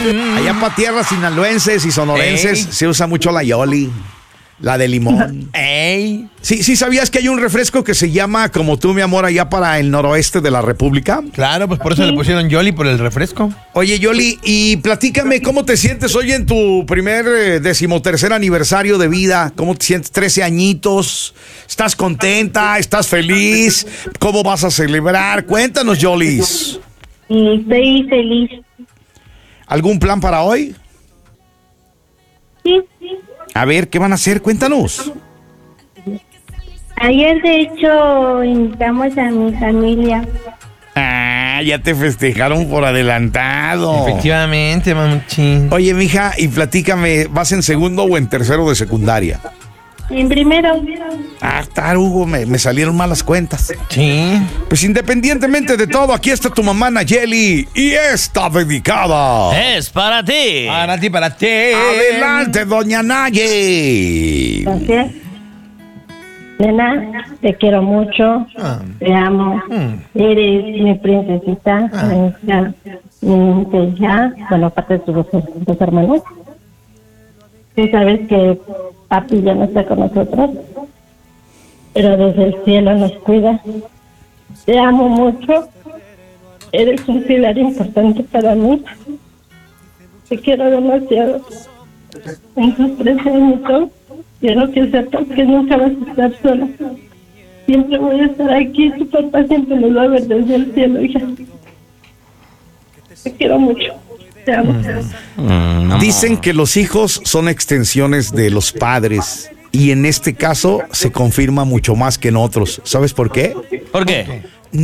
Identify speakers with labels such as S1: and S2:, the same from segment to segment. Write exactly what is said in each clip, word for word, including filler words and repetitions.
S1: Allá para tierras sinaloenses y sonorenses
S2: Ey.
S1: se usa mucho la Yoli, la de limón.
S2: ¡Ey!
S1: Sí, sí, ¿sabías que hay un refresco que se llama Como tú, mi amor, allá para el noroeste de la República?
S2: Claro, pues por eso le pusieron Yoli, por el refresco.
S1: Oye, Yoli, y platícame, ¿cómo te sientes hoy en tu primer eh, decimotercer aniversario de vida? ¿Cómo te sientes? trece añitos. ¿Estás contenta? ¿Estás feliz? ¿Cómo vas a celebrar? Cuéntanos, Yolis.
S3: Y estoy feliz.
S1: ¿Algún plan para hoy?
S3: Sí.
S1: A ver, ¿qué van a hacer? Cuéntanos.
S3: Ayer, de hecho, invitamos a mi familia.
S1: Ah, ya te festejaron por adelantado.
S2: Efectivamente, mamuchín.
S1: Oye, mija, y platícame, ¿vas en segundo o en tercero de secundaria?
S3: En primero.
S1: Ah, tarugo, me, me salieron malas cuentas.
S2: Sí.
S1: Pues independientemente de todo, aquí está tu mamá Nayeli y está dedicada.
S4: Es para ti.
S2: Para ti, para ti.
S1: Adelante, doña Naye.
S3: Gracias. Nena, te quiero mucho.
S2: Ah.
S3: Te amo.
S2: Mm.
S3: Eres mi princesita.
S2: Ah.
S3: Mi hija, mi hija. Bueno, aparte de tus dos, dos hermanos. Tú sabes que papi ya no está con nosotros, pero desde el cielo nos cuida. Te amo mucho. Eres un pilar importante para mí. Te quiero demasiado. En tus trece años, quiero que sepas que nunca vas a estar sola. Siempre voy a estar aquí. Tu papá siempre nos va a ver desde el cielo, hija. Te quiero mucho. Te amo.
S4: Mm, amor.
S1: Dicen que los hijos son extensiones de los padres y en este caso se confirma mucho más que en otros. ¿Sabes por qué?
S4: ¿Por qué?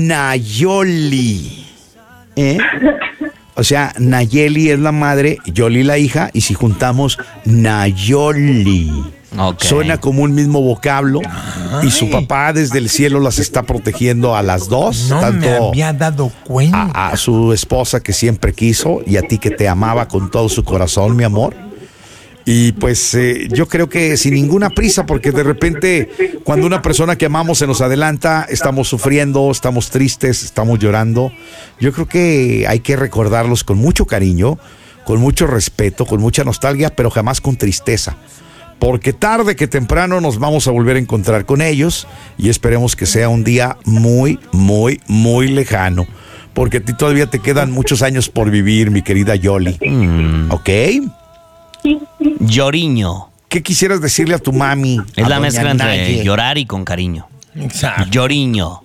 S1: Nayoli. ¿Eh? O sea, Nayeli es la madre, Yoli la hija, y si juntamos Nayoli,
S4: Ok.
S1: suena como un mismo vocablo. Y su papá desde el cielo las está protegiendo a las dos,
S2: No
S1: tanto
S2: me había dado cuenta.
S1: a, a su esposa que siempre quiso y a ti que te amaba con todo su corazón, mi amor. Y pues eh, yo creo que sin ninguna prisa, porque de repente cuando una persona que amamos se nos adelanta, estamos sufriendo, estamos tristes, estamos llorando. Yo creo que hay que recordarlos con mucho cariño, con mucho respeto, con mucha nostalgia, pero jamás con tristeza. Porque tarde que temprano nos vamos a volver a encontrar con ellos y esperemos que sea un día muy, muy, muy lejano. Porque a ti todavía te quedan muchos años por vivir, mi querida Yoli.
S4: Mm,
S1: ¿Ok?
S3: Sí, sí.
S4: Lloriño.
S1: ¿Qué quisieras decirle a tu mami?
S4: Es
S1: a
S4: la
S1: doña
S4: mezcla entre
S1: Naye?
S4: llorar y con cariño.
S2: Exacto.
S4: Lloriño.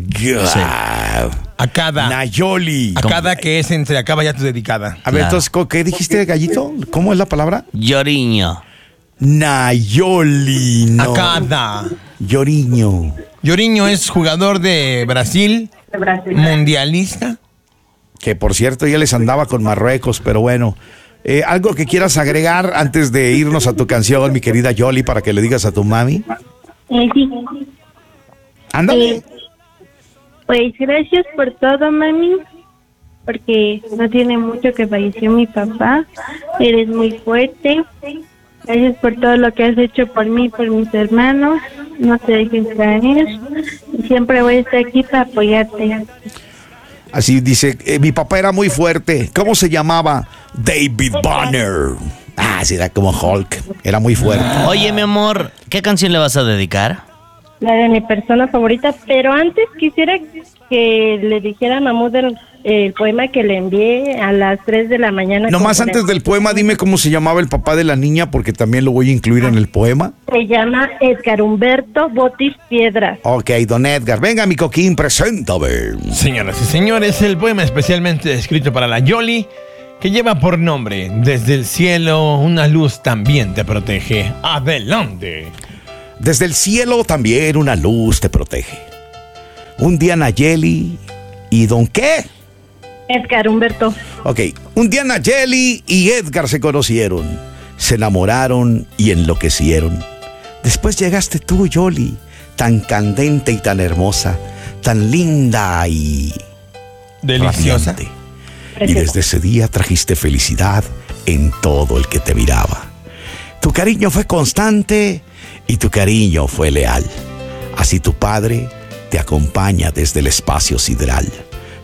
S1: Guau.
S2: A cada.
S1: Nayoli.
S2: A cada que es entre acaba ya tu dedicada.
S1: A ver,
S4: Claro.
S1: entonces, ¿qué dijiste, gallito? ¿Cómo es la palabra?
S4: Lloriño.
S1: Nayoli.
S2: A
S1: No.
S2: cada.
S1: Lloriño.
S2: Lloriño es jugador de Brasil,
S3: De Brasil.
S2: mundialista.
S1: Que por cierto ya les andaba con Marruecos, pero bueno. Eh, ¿Algo que quieras agregar antes de irnos a tu canción, mi querida Yoli, para que le digas a tu mami?
S3: Eh, sí.
S1: Ándale.
S3: Eh, pues gracias por todo, mami, porque no tiene mucho que falleció mi papá. Eres muy fuerte. Gracias por todo lo que has hecho por mí y por mis hermanos. No te dejes caer. Y siempre voy a estar aquí para apoyarte.
S1: Así dice, eh, mi papá era muy fuerte. ¿Cómo se llamaba? David Banner. Ah, sí, era como Hulk. Era muy fuerte.
S4: Oye, mi amor, ¿qué canción le vas a dedicar?
S3: La de mi persona favorita, pero antes quisiera que le dijera a Mahmoud el, el poema que le envié a las tres de la mañana.
S1: Nomás
S3: Con-
S1: antes del poema, dime cómo se llamaba el papá de la niña, porque también lo voy a incluir en el poema.
S3: Se llama Edgar Humberto Botis Piedras.
S1: Ok, don Edgar. Venga, mi coquín, preséntame.
S2: Señoras y señores, el poema especialmente escrito para la Yoli, que lleva por nombre Desde el cielo una luz también te protege. Adelante.
S1: Desde el cielo también una luz te protege. Un día Nayeli y don qué?
S3: Edgar Humberto.
S1: Ok, un día Nayeli y Edgar se conocieron, se enamoraron y enloquecieron. Después llegaste tú, Yoli, tan candente y tan hermosa, tan linda y
S2: Deliciosa.
S1: radiante. Y desde ese día trajiste felicidad en todo el que te miraba. Tu cariño fue constante y tu cariño fue leal. Así tu padre te acompaña desde el espacio sideral.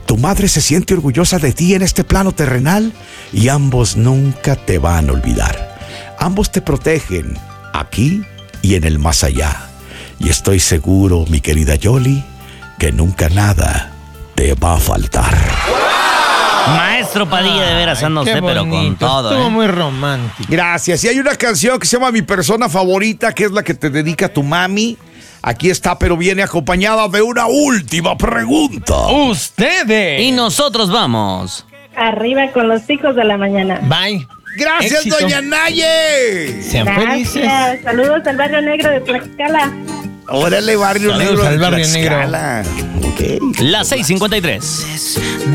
S1: Tu madre se siente orgullosa de ti en este plano terrenal y ambos nunca te van a olvidar. Ambos te protegen aquí y en el más allá. Y estoy seguro, mi querida Yoli, que nunca nada te va a faltar.
S4: Maestro Padilla, de veras anda
S2: Qué
S4: usted, pero con
S2: bonito,
S4: todo,
S2: estuvo
S4: ¿eh?
S2: muy romántico.
S1: Gracias. Y hay una canción que se llama Mi Persona Favorita, que es la que te dedica tu mami. Aquí está, pero viene acompañada de una última pregunta.
S2: Ustedes.
S4: Y nosotros vamos.
S3: Arriba con los hijos de la mañana.
S2: Bye.
S1: Gracias,
S2: Éxito.
S1: doña Naye.
S2: Sean felices.
S3: Gracias. Saludos al barrio negro de Tlaxcala.
S1: Órale, barrio
S2: Saludos
S1: negro.
S2: al
S1: de
S2: barrio negro.
S1: Tlaxcala. Ok.
S4: Las seis cincuenta y tres.